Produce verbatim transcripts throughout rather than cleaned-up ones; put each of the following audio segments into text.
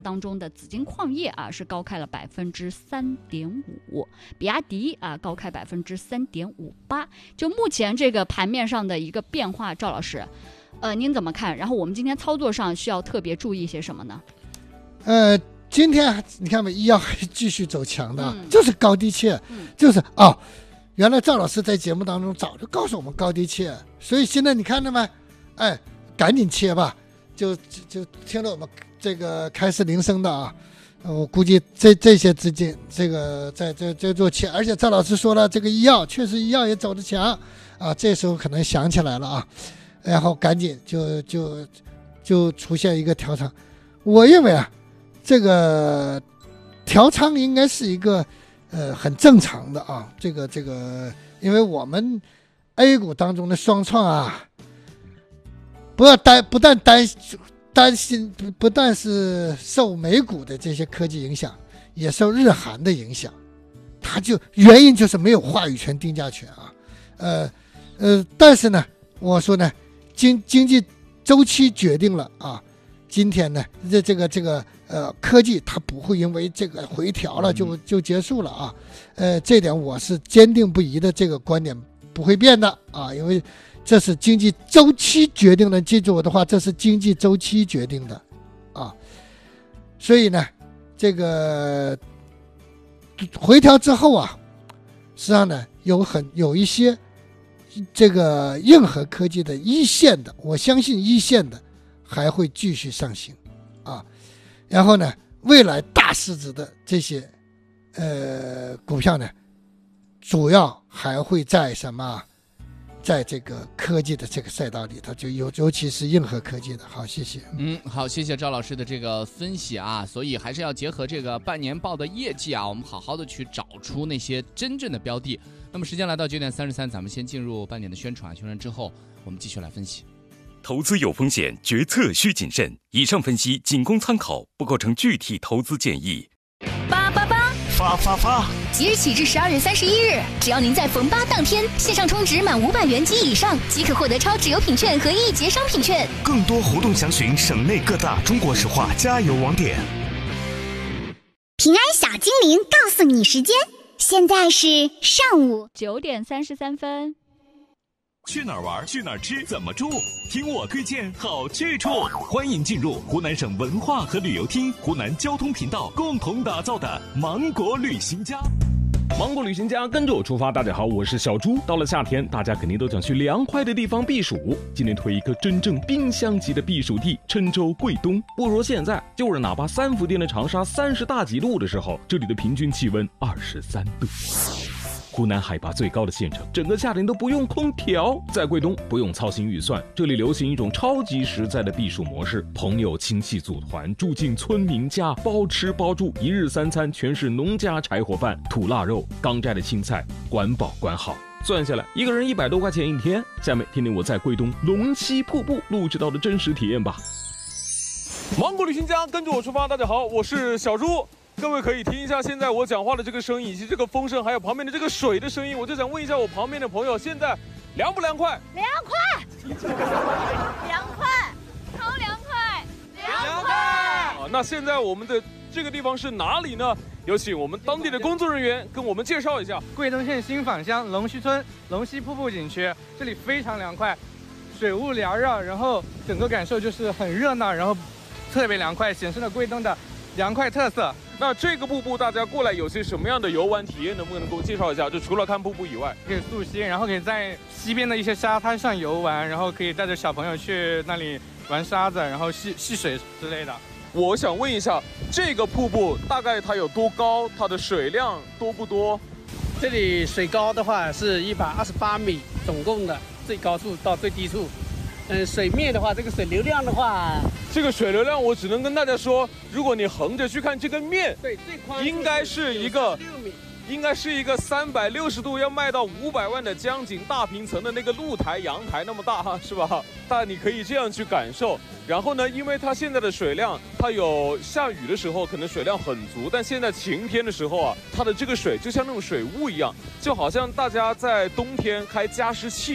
当中的紫金矿业啊是高开了百分之三点五，比亚迪啊高开百分之三点五八。就目前这个盘面上的一个变化，赵老师，呃，您怎么看？然后我们今天操作上需要特别注意些什么呢？ 呃，今天你看吧，医药还继续走强的， 嗯、 就是高低切， 嗯、 就是哦，原来赵老师在节目当中早就告诉我们高低切，所以现在你看到没？哎，赶紧切吧，就就就听到我们。这个开始铃声的啊，我估计这这些资金，这个在这这做切，而且赵老师说了，这个医药确实医药也走得强啊，这时候可能想起来了啊，然后赶紧就就就出现一个调仓。我认为啊，这个调仓应该是一个呃很正常的啊，这个这个，因为我们 A 股当中的双创啊，不要单不但担担心不不但是受美股的这些科技影响，也受日韩的影响，它就原因就是没有话语权定价权啊，呃呃，但是呢，我说呢，经经济周期决定了啊，今天呢，这这个这个呃科技它不会因为这个回调了就就结束了啊，呃，这点我是坚定不移的，这个观点不会变的啊，因为。这是经济周期决定的，记住我的话，这是经济周期决定的，啊，所以呢，这个回调之后啊，实际上呢，有很有一些这个硬核科技的一线的，我相信一线的还会继续上行，啊，然后呢，未来大市值的这些呃股票呢，主要还会在什么？在这个科技的这个赛道里头，就尤尤其是硬核科技的。好，谢谢。 嗯，好，谢谢赵老师的这个分析啊。所以还是要结合这个半年报的业绩啊，我们好好的去找出那些真正的标的。那么时间来到九点三十三，咱们先进入半点的宣传，宣传之后我们继续来分析。 投资有风险，决策需谨慎。以上分析仅供参考，不构成具体投资建议。 八八八。 发发发！ 即日起至十二月三十一日，只要您在逢八当天线上充值满五百元及以上，即可获得超值优品券和一节商品券。 更多活动详询省内各大中国石化加油网点。 平安小精灵告诉你时间，现在是上午九点三十三分。 去哪儿玩？去哪儿吃？怎么住？听我推荐好去处。欢迎进入湖南省文化和旅游厅、湖南交通频道共同打造的芒果旅行家。 芒果旅行家跟着我出发。大家好，我是小猪。到了夏天，大家肯定都想去凉快的地方避暑。今天推一个真正冰箱级的避暑地——郴州贵东。不如说现在，就是哪怕三伏天的长沙三十大几度的时候，这里的平均气温二十三度。湖南海拔最高的县城，整个夏天都不用空调。在贵东不用操心预算，这里流行一种超级实在的避暑模式，朋友亲戚组团住进村民家，包吃包住，一日三餐全是农家柴火饭、土腊肉、刚摘的青菜，管饱管好。算下来一个人一百多块钱一天。下面听听我在贵东龙溪瀑布录制到的真实体验吧。 芒果旅行家跟着我出发。大家好，我是小猪。各位可以听一下现在我讲话的这个声音，以及这个风声，还有旁边的这个水的声音。我就想问一下我旁边的朋友，现在凉不凉快？ 凉快，凉快，超凉快，凉快。 啊，那现在我们的这个地方是哪里呢？有请我们当地的工作人员跟我们介绍一下。 贵东县新坊乡龙溪村龙溪瀑布景区，这里非常凉快，水雾缭绕，然后整个感受就是很热闹，然后特别凉快，显示了贵东的凉快特色。 那这个瀑布大家过来有些什么样的游玩体验，能不能给我介绍一下？就除了看瀑布以外， 可以溯溪，然后可以在溪边的一些沙滩上游玩，然后可以带着小朋友去那里玩沙子，然后戏戏水之类的。 我想问一下，这个瀑布大概它有多高？它的水量多不多？ 这里水高的话是一百二十八米，总共的最高处到最低处。嗯，水面的话，这个水流量的话， 这个水流量我只能跟大家说，如果你横着去看这个面， 对，最宽应该是一个六米，应该是一个三百六十度要卖到五百万的江景大平层的那个露台阳台那么大哈，是吧？但你可以这样去感受。然后呢，因为它现在的水量，它有下雨的时候可能水量很足，但现在晴天的时候啊，它的这个水就像那种水雾一样，就好像大家在冬天开加湿器。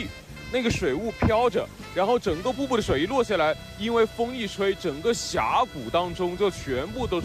那个水雾飘着，然后整个瀑布的水一落下来，因为风一吹，整个峡谷当中就全部都